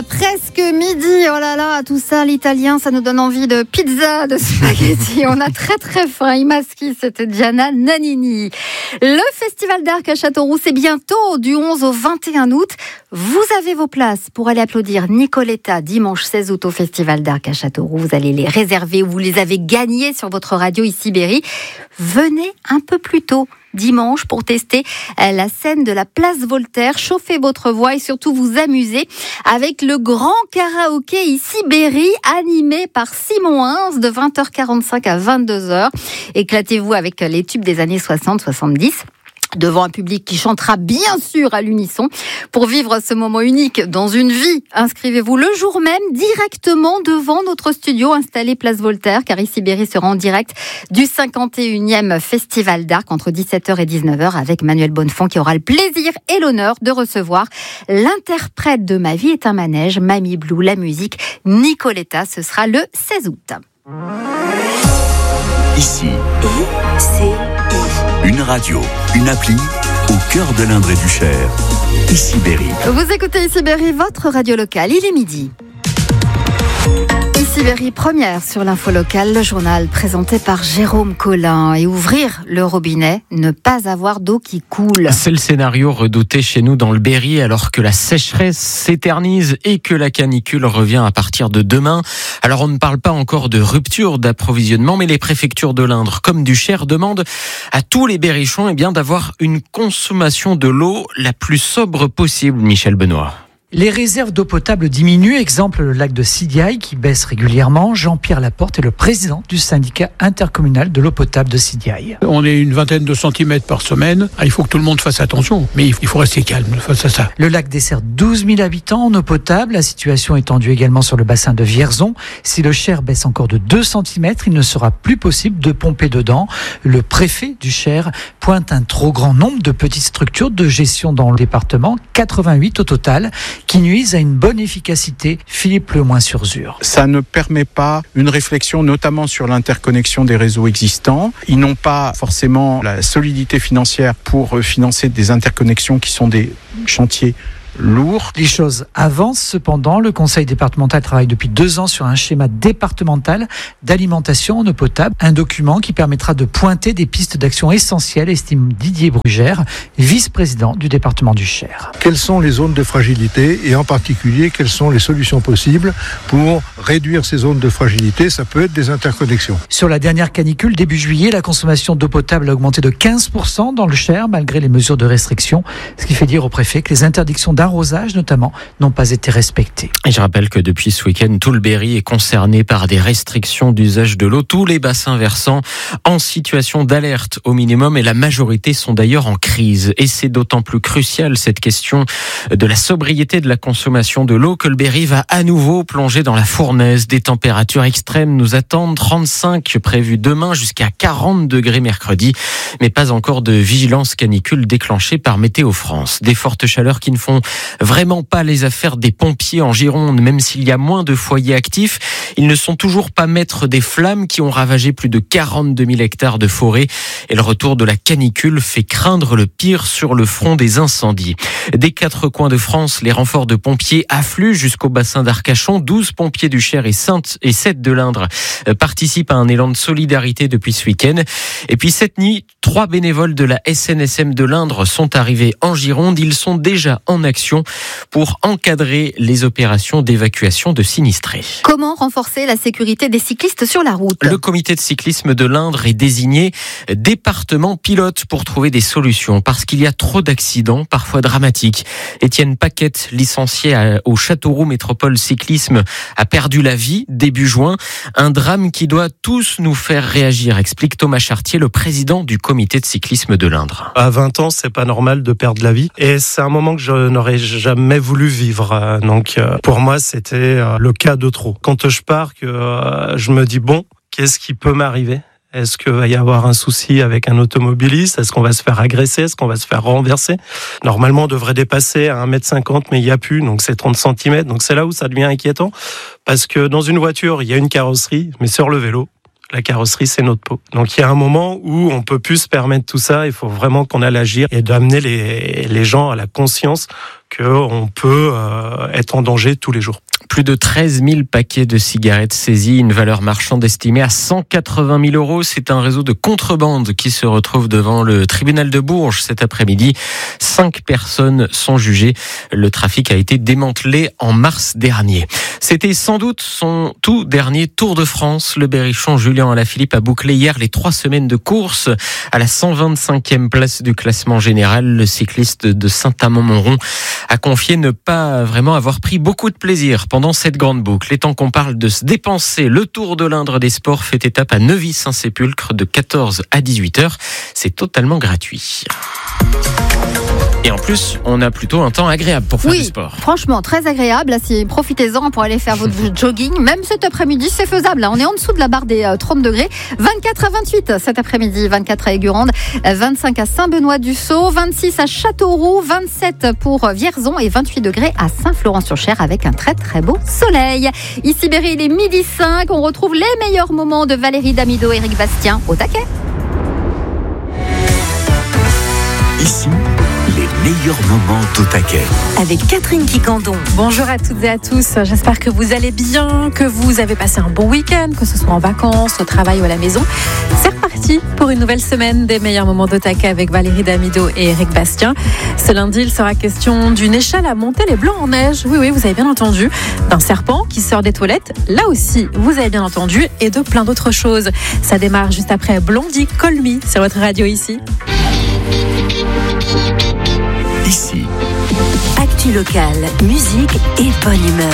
Presque midi, oh là là, tout ça, l'italien, ça nous donne envie de pizza, de spaghetti. On a très très faim. Imaschi, c'était Gianna Nannini. Le Festival d'Arc à Châteauroux, c'est bientôt du 11 au 21 août. Vous avez vos places pour aller applaudir Nicoletta dimanche 16 août au Festival d'Arc à Châteauroux. Vous allez les réserver ou vous les avez gagnés sur votre radio ici Berry. Venez un peu plus tôt dimanche pour tester la scène de la place Voltaire, chauffer votre voix et surtout vous amuser avec le grand karaoké ici Berry, animé par Simon Hins de 20h45 à 22h. Éclatez-vous avec les tubes des années 60-70. Devant un public qui chantera bien sûr à l'unisson. Pour vivre ce moment unique dans une vie, inscrivez-vous le jour même directement devant notre studio installé Place Voltaire, car ici Berry sera en direct du 51e Festival d'Arc entre 17h et 19h avec Manuel Bonnefond qui aura le plaisir et l'honneur de recevoir l'interprète de Ma vie est un manège, Mamie Blue, la musique, Nicoletta. Ce sera le 16 août. Ici, une radio, une appli au cœur de l'Indre et du Cher. Ici Berry. Vous écoutez Ici Berry, votre radio locale, il est midi. Ici Berry, première sur l'info locale, le journal présenté par Jérôme Collin. Et ouvrir le robinet, ne pas avoir d'eau qui coule. C'est le scénario redouté chez nous dans le Berry alors que la sécheresse s'éternise et que la canicule revient à partir de demain. Alors on ne parle pas encore de rupture d'approvisionnement, mais les préfectures de l'Indre comme du Cher demandent à tous les berrichons d'avoir une consommation de l'eau la plus sobre possible, Michel Benoît. Les réserves d'eau potable diminuent, exemple le lac de Sidiailles qui baisse régulièrement. Jean-Pierre Laporte est le président du syndicat intercommunal de l'eau potable de Sidiailles. On est une vingtaine de centimètres par semaine. Il faut que tout le monde fasse attention, mais il faut rester calme face à ça. Le lac dessert 12 000 habitants en eau potable. La situation est tendue également sur le bassin de Vierzon. Si le Cher baisse encore de 2 cm, il ne sera plus possible de pomper dedans. Le préfet du Cher pointe un trop grand nombre de petites structures de gestion dans le département, 88 au total, qui nuisent à une bonne efficacité. Philippe Lemoyne-sur-Zur. Ça ne permet pas une réflexion notamment sur l'interconnexion des réseaux existants. Ils n'ont pas forcément la solidité financière pour financer des interconnexions qui sont des chantiers lourd. Les choses avancent cependant. Le conseil départemental travaille depuis 2 ans sur un schéma départemental d'alimentation en eau potable. Un document qui permettra de pointer des pistes d'action essentielles, estime Didier Brugère, vice-président du département du Cher. Quelles sont les zones de fragilité et en particulier quelles sont les solutions possibles pour réduire ces zones de fragilité? Ça peut être des interconnexions. Sur la dernière canicule, début juillet, la consommation d'eau potable a augmenté de 15% dans le Cher malgré les mesures de restriction. Ce qui fait dire au préfet que les interdictions d'arrosage notamment n'ont pas été respectées. Et je rappelle que depuis ce week-end, tout le Berry est concerné par des restrictions d'usage de l'eau. Tous les bassins versants en situation d'alerte au minimum et la majorité sont d'ailleurs en crise. Et c'est d'autant plus crucial cette question de la sobriété de la consommation de l'eau que le Berry va à nouveau plonger dans la fournaise. Des températures extrêmes nous attendent, 35 prévues demain jusqu'à 40 degrés mercredi. Mais pas encore de vigilance canicule déclenchée par Météo France. Des fortes chaleurs qui ne font vraiment pas les affaires des pompiers en Gironde, même s'il y a moins de foyers actifs. Ils ne sont toujours pas maîtres des flammes qui ont ravagé plus de 42 000 hectares de forêt. Et le retour de la canicule fait craindre le pire sur le front des incendies. Des 4 coins de France, les renforts de pompiers affluent jusqu'au bassin d'Arcachon. 12 pompiers du Cher et 7 de l'Indre participent à un élan de solidarité depuis ce week-end. Et puis cette nuit, 3 bénévoles de la SNSM de l'Indre sont arrivés en Gironde. Ils sont déjà en action pour encadrer les opérations d'évacuation de sinistrés. Comment renforcer la sécurité des cyclistes sur la route? Le comité de cyclisme de l'Indre est désigné département pilote pour trouver des solutions parce qu'il y a trop d'accidents, parfois dramatiques. Étienne Paquette, licencié au Châteauroux Métropole Cyclisme, a perdu la vie début juin. Un drame qui doit tous nous faire réagir, explique Thomas Chartier, le président du comité de cyclisme de l'Indre. À 20 ans, c'est pas normal de perdre la vie. Et c'est un moment que je n'aurais jamais voulu vivre. Donc, pour moi, c'était le cas de trop. Quand je pars, je me dis, bon, qu'est-ce qui peut m'arriver ? Est-ce qu'il va y avoir un souci avec un automobiliste ? Est-ce qu'on va se faire agresser ? Est-ce qu'on va se faire renverser ? Normalement, on devrait dépasser à 1,50 m, mais il n'y a plus, donc c'est 30 cm. Donc c'est là où ça devient inquiétant, parce que dans une voiture, il y a une carrosserie, mais sur le vélo, La carrosserie, c'est notre peau. Donc il y a un moment où on peut plus se permettre tout ça. Il faut vraiment qu'on aille agir et d'amener les gens à la conscience qu'on peut être en danger tous les jours. Plus de 13 000 paquets de cigarettes saisis, une valeur marchande estimée à 180 000 euros. C'est un réseau de contrebande qui se retrouve devant le tribunal de Bourges cet après-midi. 5 personnes sont jugées. Le trafic a été démantelé en mars dernier. C'était sans doute son tout dernier Tour de France. Le berrichon Julien Alaphilippe a bouclé hier les 3 semaines de course. À la 125e place du classement général, le cycliste de Saint-Amand-Montrond a confié ne pas vraiment avoir pris beaucoup de plaisir pendant cette grande boucle. Et tant qu'on parle de se dépenser, le Tour de l'Indre des Sports fait étape à Neuvy-Saint-Sépulcre de 14 à 18h. C'est totalement gratuit. Et en plus, on a plutôt un temps agréable pour faire du sport. Franchement, très agréable. Là, profitez-en pour aller faire votre jogging. Même cet après-midi, c'est faisable. Là, on est en dessous de la barre des 30 degrés. 24 à 28 cet après-midi, 24 à Aigurande, 25 à Saint-Benoît-du-Sault, 26 à Châteauroux, 27 pour Vierzon et 28 degrés à Saint-Florent-sur-Cher avec un très très beau soleil. Ici Berry, il est 12h05. On retrouve les meilleurs moments de Valérie Damido et Éric Bastien au taquet. Ici, les meilleurs moments au taquet. Avec Catherine Quicandon. Bonjour à toutes et à tous. J'espère que vous allez bien, que vous avez passé un bon week-end, que ce soit en vacances, au travail ou à la maison. C'est reparti pour une nouvelle semaine des meilleurs moments au taquet avec Valérie Damido et Éric Bastien. Ce lundi, il sera question d'une échelle à monter les blancs en neige. Oui, vous avez bien entendu. D'un serpent qui sort des toilettes. Là aussi, vous avez bien entendu. Et de plein d'autres choses. Ça démarre juste après Blondie, Call Me sur votre radio ici. Ici. Actu locale, musique et bonne humeur.